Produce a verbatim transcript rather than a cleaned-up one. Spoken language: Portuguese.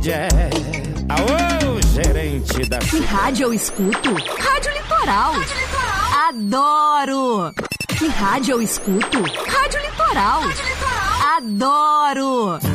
Aô, gerente da... Que rádio eu escuto? Rádio Litoral. Rádio Litoral. Adoro! Que rádio eu escuto? Rádio Litoral. Rádio Litoral. Adoro!